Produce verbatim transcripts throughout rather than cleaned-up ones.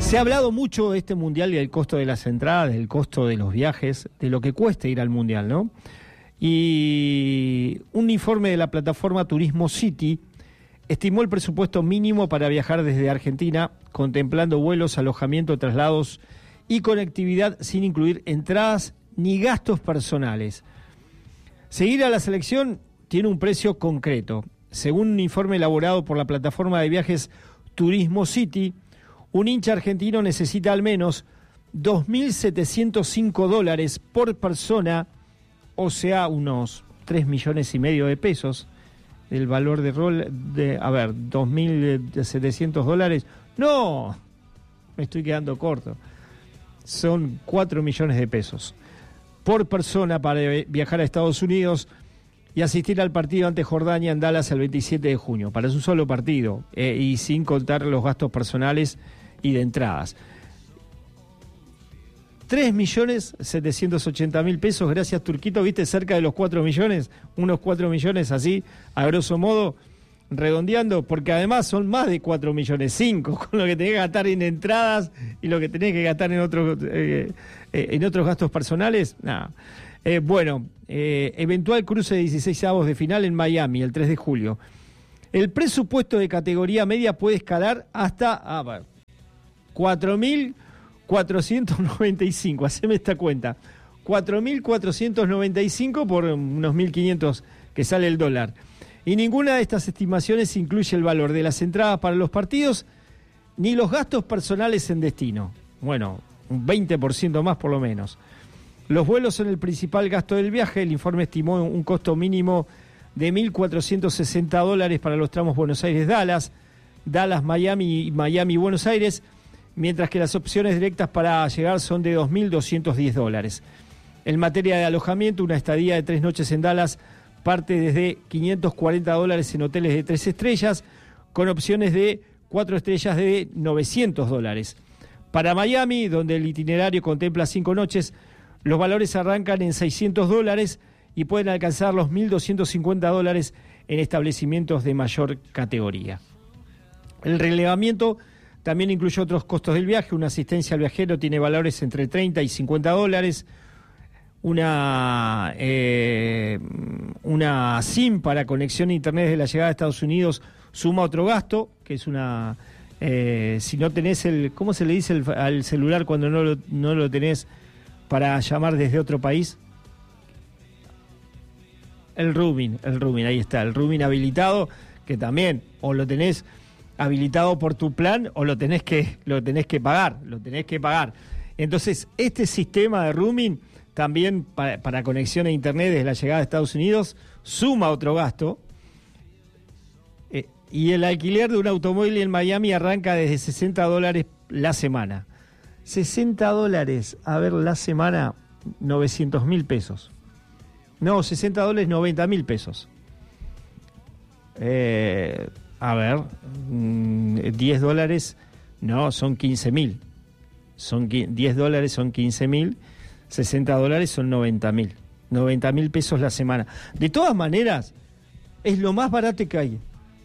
Se ha hablado mucho de este mundial y del costo de las entradas, del costo de los viajes, de lo que cuesta ir al mundial, ¿no? Y un informe de la plataforma Turismo City estimó el presupuesto mínimo para viajar desde Argentina, contemplando vuelos, alojamiento, traslados y conectividad sin incluir entradas ni gastos personales. Seguir a la selección tiene un precio concreto. Según un informe elaborado por la plataforma de viajes Turismo City, un hincha argentino necesita al menos dos mil setecientos cinco dólares por persona, o sea, unos tres millones y medio de pesos. El valor de rol de, a ver, dos mil setecientos dólares. ¡No! Me estoy quedando corto. Son cuatro millones de pesos por persona para viajar a Estados Unidos y asistir al partido ante Jordania en Dallas el veintisiete de junio, para un solo partido, eh, y sin contar los gastos personales y de entradas. tres millones setecientos ochenta mil pesos, gracias Turquito, viste, cerca de los cuatro millones, unos cuatro millones así, a grosso modo, redondeando, porque además son más de cuatro millones, cinco, con lo que tenés que gastar en entradas y lo que tenés que gastar en otros, eh, eh, en otros gastos personales, nada. Eh, bueno, eh, eventual cruce de dieciseisavos de final en Miami, el tres de julio. El presupuesto de categoría media puede escalar hasta ah, cuatro mil cuatrocientos noventa y cinco, haceme esta cuenta, cuatro mil cuatrocientos noventa y cinco por unos mil quinientos que sale el dólar. Y ninguna de estas estimaciones incluye el valor de las entradas para los partidos ni los gastos personales en destino. Bueno, un veinte por ciento más por lo menos. Los vuelos son el principal gasto del viaje. El informe estimó un costo mínimo de mil cuatrocientos sesenta dólares para los tramos Buenos Aires-Dallas, Dallas-Miami y Miami-Buenos Aires, mientras que las opciones directas para llegar son de dos mil doscientos diez dólares. En materia de alojamiento, una estadía de tres noches en Dallas parte desde quinientos cuarenta dólares en hoteles de tres estrellas, con opciones de cuatro estrellas de novecientos dólares. Para Miami, donde el itinerario contempla cinco noches, los valores arrancan en seiscientos dólares y pueden alcanzar los mil doscientos cincuenta dólares en establecimientos de mayor categoría. El relevamiento también incluye otros costos del viaje. Una asistencia al viajero tiene valores entre treinta y cincuenta dólares. Una, eh, una SIM para conexión a internet desde la llegada a Estados Unidos suma otro gasto, que es una... Eh, si no tenés el... ¿Cómo se le dice el, al celular cuando no lo, no lo tenés para llamar desde otro país? El roaming, el roaming, ahí está, el roaming habilitado, que también o lo tenés habilitado por tu plan o lo tenés que, lo tenés que pagar, lo tenés que pagar. Entonces, este sistema de roaming también para, para conexión a internet desde la llegada a Estados Unidos suma otro gasto. Eh, y el alquiler de un automóvil en Miami arranca desde sesenta dólares la semana. sesenta dólares, a ver, la semana, novecientos mil pesos. No, sesenta dólares, noventa mil pesos. Eh, a ver, mmm, diez dólares, no, son quince mil. Son diez dólares, son quince mil. sesenta dólares son noventa mil. noventa mil pesos la semana. De todas maneras, es lo más barato que hay.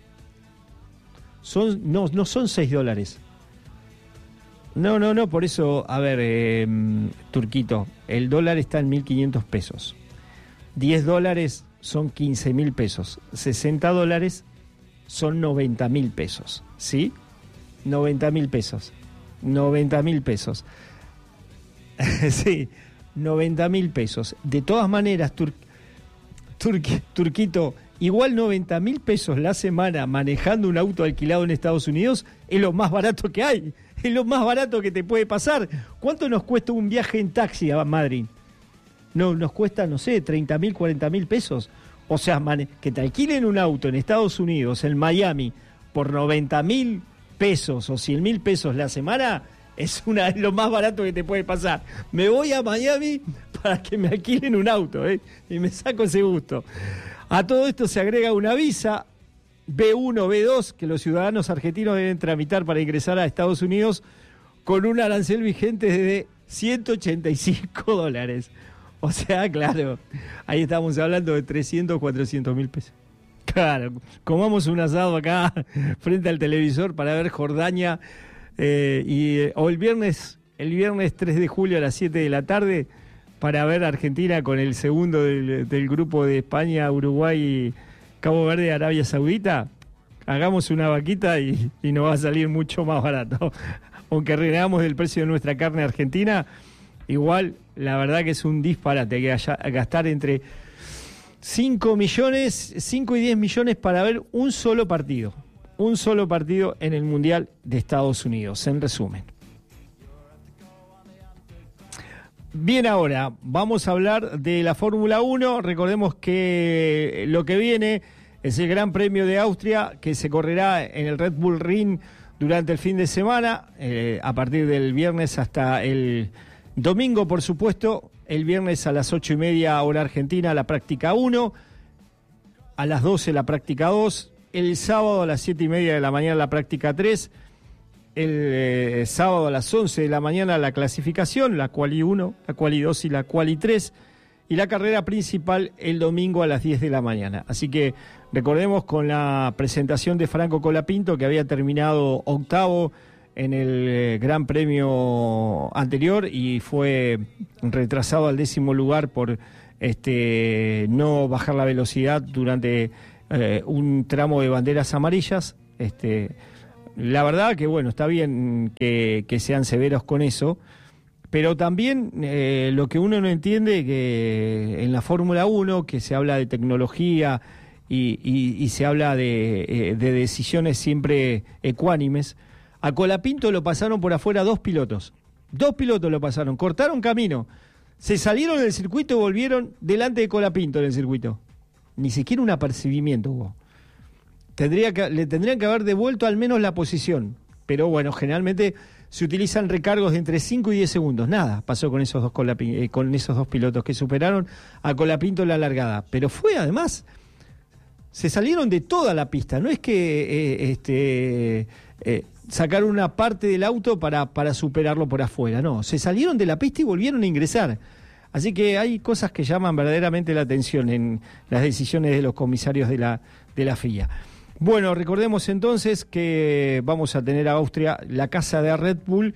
Son, no, no son seis dólares. No, no, no, por eso, a ver, eh, Turquito, el dólar está en mil quinientos pesos. diez dólares son quince mil pesos. sesenta dólares son noventa mil pesos. ¿Sí? noventa mil pesos. noventa mil pesos. Sí, noventa mil pesos. De todas maneras, Tur- Tur- Turquito, igual noventa mil pesos la semana manejando un auto alquilado en Estados Unidos es lo más barato que hay. Es lo más barato que te puede pasar. ¿Cuánto nos cuesta un viaje en taxi a Madrid? No, nos cuesta, no sé, treinta mil, cuarenta mil pesos. O sea, man, que te alquilen un auto en Estados Unidos, en Miami, por noventa mil pesos o cien mil pesos la semana, es, una, es lo más barato que te puede pasar. Me voy a Miami para que me alquilen un auto, ¿eh? Y me saco ese gusto. A todo esto se agrega una visa B uno, B dos, que los ciudadanos argentinos deben tramitar para ingresar a Estados Unidos con un arancel vigente de ciento ochenta y cinco dólares. O sea, claro, ahí estamos hablando de trescientos, cuatrocientos mil pesos. Claro, comamos un asado acá frente al televisor para ver Jordania eh, y, o el viernes, el viernes tres de julio a las siete de la tarde para ver a Argentina con el segundo del, del grupo de España, Uruguay, Cabo Verde, Arabia Saudita. Hagamos una vaquita y, y nos va a salir mucho más barato. Aunque renegamos del precio de nuestra carne argentina, igual la verdad que es un disparate que haya, gastar entre cinco millones, cinco y diez millones para ver un solo partido. Un solo partido en el Mundial de Estados Unidos, en resumen. Bien, ahora vamos a hablar de la Fórmula uno. Recordemos que lo que viene es el Gran Premio de Austria, que se correrá en el Red Bull Ring durante el fin de semana, eh, a partir del viernes hasta el domingo, por supuesto. El viernes a las ocho y media hora argentina la práctica uno, a las doce la práctica dos, el sábado a las siete y media de la mañana la práctica tres, el eh, sábado a las once de la mañana la clasificación, la quali uno, la quali dos y la quali tres, y la carrera principal el domingo a las diez de la mañana. Así que recordemos con la presentación de Franco Colapinto, que había terminado octavo en el Gran Premio anterior y fue retrasado al décimo lugar por este no bajar la velocidad durante eh, un tramo de banderas amarillas. Este, la verdad que bueno, está bien que, que sean severos con eso, pero también eh, lo que uno no entiende, que en la Fórmula uno, que se habla de tecnología y, y, y se habla de, eh, de decisiones siempre ecuánimes, a Colapinto lo pasaron por afuera dos pilotos. Dos pilotos lo pasaron, cortaron camino. Se salieron del circuito y volvieron delante de Colapinto en el circuito. Ni siquiera un apercibimiento hubo. Tendría que, le tendrían que haber devuelto al menos la posición. Pero bueno, generalmente se utilizan recargos de entre cinco y diez segundos. Nada pasó con esos dos, Colapinto, eh, con esos dos pilotos que superaron a Colapinto en la largada. Pero fue además, se salieron de toda la pista. No es que eh, este... Eh, sacar una parte del auto para, para superarlo por afuera, no, se salieron de la pista y volvieron a ingresar. Así que hay cosas que llaman verdaderamente la atención en las decisiones de los comisarios de la, de la F I A. Bueno, recordemos entonces que vamos a tener a Austria, la casa de Red Bull,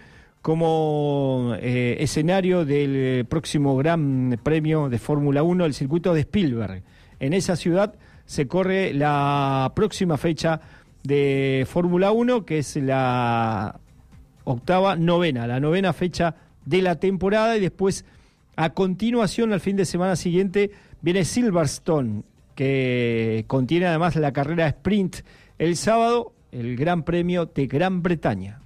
como eh, escenario del próximo Gran Premio de Fórmula uno, el circuito de Spielberg. En esa ciudad se corre la próxima fecha de Fórmula uno, que es la octava, novena, la novena fecha de la temporada, y después, a continuación, al fin de semana siguiente, viene Silverstone, que contiene además la carrera sprint el sábado, el Gran Premio de Gran Bretaña.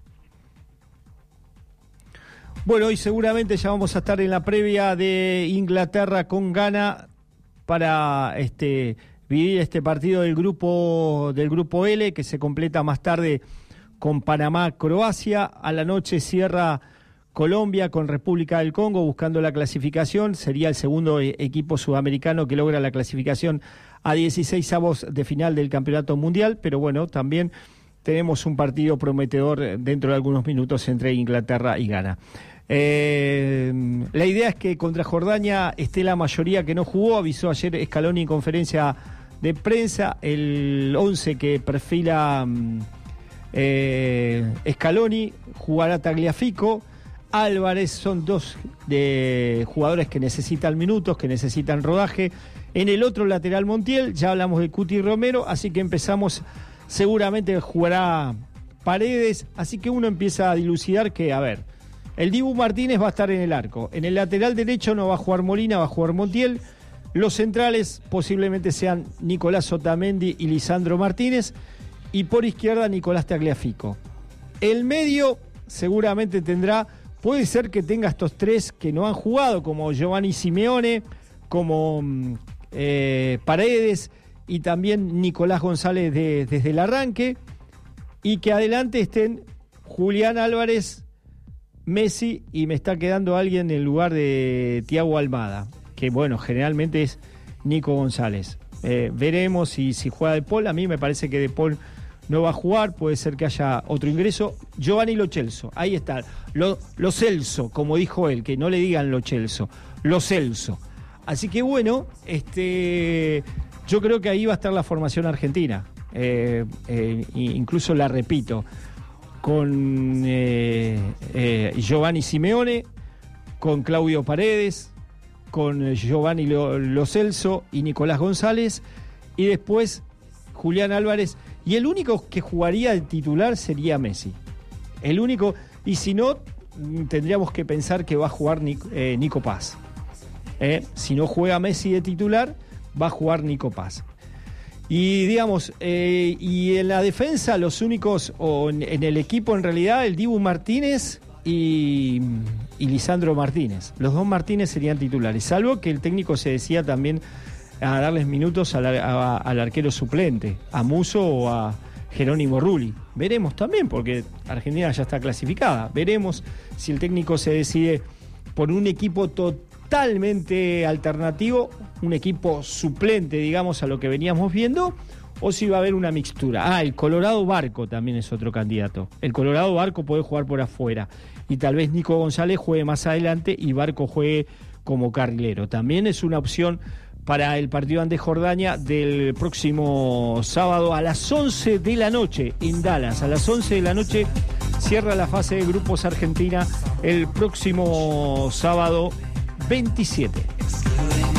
Bueno, hoy seguramente ya vamos a estar en la previa de Inglaterra con Ghana para este vivir este partido del grupo del grupo L, que se completa más tarde con Panamá-Croacia. A la noche cierra Colombia con República del Congo buscando la clasificación. Sería el segundo e- equipo sudamericano que logra la clasificación a dieciséis avos de final del Campeonato Mundial, pero bueno, también tenemos un partido prometedor dentro de algunos minutos entre Inglaterra y Ghana. Eh, la idea es que contra Jordania esté la mayoría que no jugó. Avisó ayer Scaloni en conferencia de prensa el once que perfila eh, Scaloni. Jugará Tagliafico, Álvarez. Son dos de jugadores que necesitan minutos, que necesitan rodaje. En el otro lateral, Montiel. Ya hablamos de Cuti Romero, así que empezamos. Seguramente jugará Paredes, así que uno empieza a dilucidar que, a ver, el Dibu Martínez va a estar en el arco. En el lateral derecho no va a jugar Molina, va a jugar Montiel. Los centrales posiblemente sean Nicolás Otamendi y Lisandro Martínez. Y por izquierda, Nicolás Tagliafico. El medio seguramente tendrá, puede ser que tenga estos tres que no han jugado, como Giovanni Simeone, como eh, Paredes y también Nicolás González de, desde el arranque. Y que adelante estén Julián Álvarez, Messi, y me está quedando alguien en lugar de Thiago Almada, que bueno, generalmente es Nico González. Eh, veremos si, si juega De Paul. A mí me parece que De Paul no va a jugar, puede ser que haya otro ingreso. Giovanni Lo Celso, ahí está, Lo, Lo Celso, como dijo él, que no le digan Lo Celso, Lo Celso. Así que bueno, este, yo creo que ahí va a estar la formación argentina, eh, eh, incluso la repito. con eh, eh, Giovanni Simeone, con Claudio Paredes, con Giovanni Lo, Lo Celso y Nicolás González, y después Julián Álvarez, y el único que jugaría de titular sería Messi. El único, y si no, tendríamos que pensar que va a jugar Nico, eh, Nico Paz. Eh, si no juega Messi de titular, va a jugar Nico Paz. Y digamos, eh, y en la defensa los únicos, o en, en el equipo en realidad, el Dibu Martínez y, y Lisandro Martínez. Los dos Martínez serían titulares, salvo que el técnico se decía también a darles minutos al, a, al arquero suplente, a Musso o a Jerónimo Rulli. Veremos también, porque Argentina ya está clasificada. Veremos si el técnico se decide por un equipo totalmente alternativo, un equipo suplente, digamos, a lo que veníamos viendo, o si va a haber una mixtura. Ah, el Colorado Barco también es otro candidato. El Colorado Barco puede jugar por afuera, y tal vez Nico González juegue más adelante y Barco juegue como carrilero. También es una opción para el partido ante Jordania del próximo sábado a las once de la noche en Dallas. A las once de la noche cierra la fase de grupos Argentina el próximo sábado veintisiete.